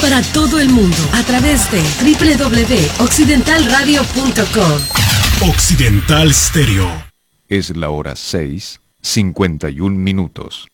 para todo el mundo a través de www.occidentalradio.com. Occidental Stereo. Es la hora 6:51.